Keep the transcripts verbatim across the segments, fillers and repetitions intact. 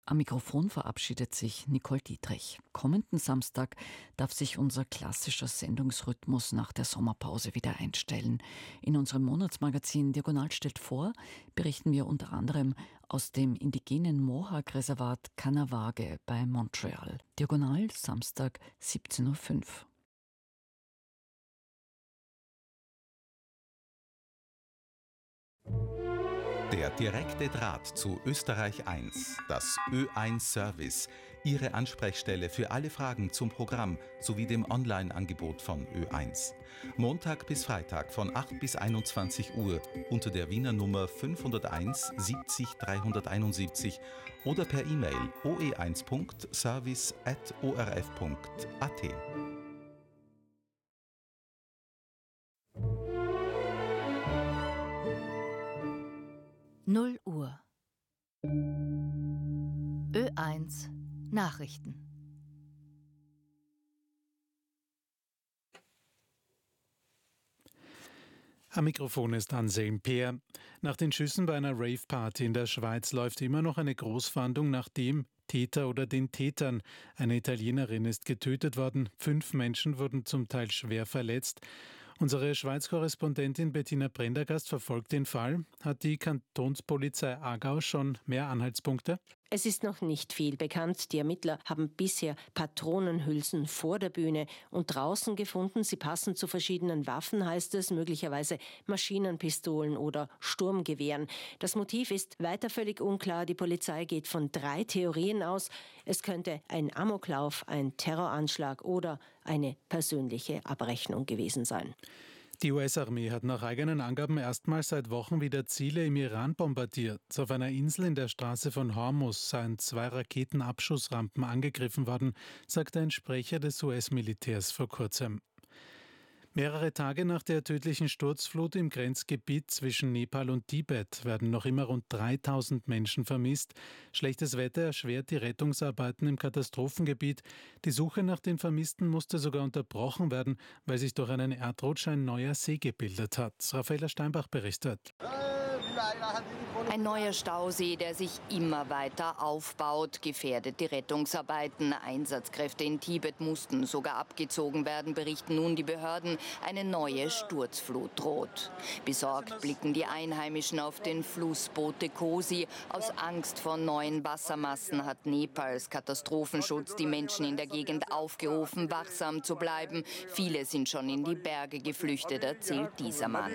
Am Mikrofon verabschiedet sich Nicole Dietrich. Kommenden Samstag darf sich unser klassischer Sendungsrhythmus nach der Sommerpause wieder einstellen. In unserem Monatsmagazin Diagonal stellt vor berichten wir unter anderem aus dem indigenen Mohawk-Reservat Kahnawake bei Montreal. Diagonal, Samstag, siebzehn Uhr fünf. Der direkte Draht zu Österreich eins, das Ö eins Service, Ihre Ansprechstelle für alle Fragen zum Programm sowie dem Online-Angebot von Ö eins. Montag bis Freitag von acht bis einundzwanzig Uhr unter der Wiener Nummer fünf null eins siebzig dreihunderteinundsiebzig oder per E-Mail o e eins punkt service at o r f punkt a t. null Uhr. Ö eins Nachrichten. Am Mikrofon ist Anselm Peer. Nach den Schüssen bei einer Rave-Party in der Schweiz läuft immer noch eine Großfahndung nach dem Täter oder den Tätern. Eine Italienerin ist getötet worden, fünf Menschen wurden zum Teil schwer verletzt. Unsere Schweiz-Korrespondentin Bettina Prendergast verfolgt den Fall. Hat die Kantonspolizei Aargau schon mehr Anhaltspunkte? Es ist noch nicht viel bekannt. Die Ermittler haben bisher Patronenhülsen vor der Bühne und draußen gefunden. Sie passen zu verschiedenen Waffen, heißt es, möglicherweise Maschinenpistolen oder Sturmgewehren. Das Motiv ist weiter völlig unklar. Die Polizei geht von drei Theorien aus. Es könnte ein Amoklauf, ein Terroranschlag oder eine persönliche Abrechnung gewesen sein. Die U S-Armee hat nach eigenen Angaben erstmals seit Wochen wieder Ziele im Iran bombardiert. Auf einer Insel in der Straße von Hormuz seien zwei Raketenabschussrampen angegriffen worden, sagte ein Sprecher des U S-Militärs vor kurzem. Mehrere Tage nach der tödlichen Sturzflut im Grenzgebiet zwischen Nepal und Tibet werden noch immer rund dreitausend Menschen vermisst. Schlechtes Wetter erschwert die Rettungsarbeiten im Katastrophengebiet. Die Suche nach den Vermissten musste sogar unterbrochen werden, weil sich durch einen Erdrutsch ein neuer See gebildet hat. Raffaella Steinbach berichtet. Ein neuer Stausee, der sich immer weiter aufbaut, gefährdet die Rettungsarbeiten. Einsatzkräfte in Tibet mussten sogar abgezogen werden, berichten nun die Behörden. Eine neue Sturzflut droht. Besorgt blicken die Einheimischen auf den Fluss Bote Kosi. Aus Angst vor neuen Wassermassen hat Nepals Katastrophenschutz die Menschen in der Gegend aufgerufen, wachsam zu bleiben. Viele sind schon in die Berge geflüchtet, erzählt dieser Mann.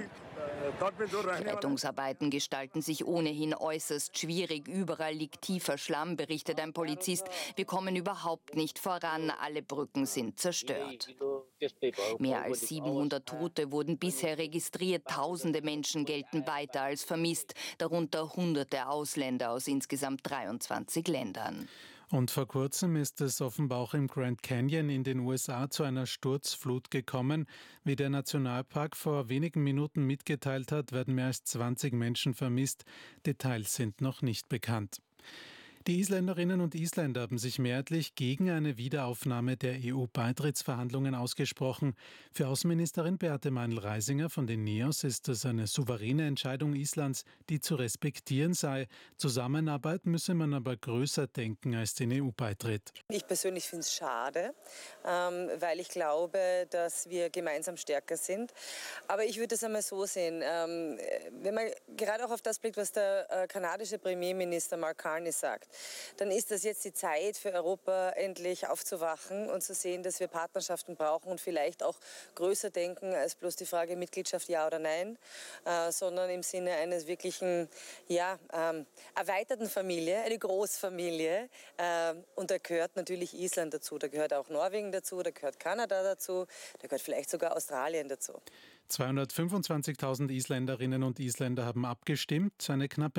Die Rettungsarbeiten gestalten sich ohnehin äußerst schwierig. Überall liegt tiefer Schlamm, berichtet ein Polizist. Wir kommen überhaupt nicht voran. Alle Brücken sind zerstört. Mehr als siebenhundert Tote wurden bisher registriert. Tausende Menschen gelten weiter als vermisst, darunter hunderte Ausländer aus insgesamt dreiundzwanzig Ländern. Und vor kurzem ist es offenbar auch im Grand Canyon in den U S A zu einer Sturzflut gekommen. Wie der Nationalpark vor wenigen Minuten mitgeteilt hat, werden mehr als zwanzig Menschen vermisst. Details sind noch nicht bekannt. Die Isländerinnen und Isländer haben sich mehrheitlich gegen eine Wiederaufnahme der E U-Beitrittsverhandlungen ausgesprochen. Für Außenministerin Beate Meinl-Reisinger von den NEOS ist es eine souveräne Entscheidung Islands, die zu respektieren sei. Zusammenarbeit müsse man aber größer denken als den E U-Beitritt. Ich persönlich finde es schade, ähm, weil ich glaube, dass wir gemeinsam stärker sind. Aber ich würde es einmal so sehen, ähm, wenn man gerade auch auf das blickt, was der äh, kanadische Premierminister Mark Carney sagt, dann ist das jetzt die Zeit für Europa endlich aufzuwachen und zu sehen, dass wir Partnerschaften brauchen und vielleicht auch größer denken als bloß die Frage Mitgliedschaft ja oder nein, äh, sondern im Sinne eines wirklichen ja, ähm, erweiterten Familie, eine Großfamilie. Äh, und da gehört natürlich Island dazu, da gehört auch Norwegen dazu, da gehört Kanada dazu, da gehört vielleicht sogar Australien dazu. zweihundertfünfundzwanzigtausend Isländerinnen und Isländer haben abgestimmt. Eine knappe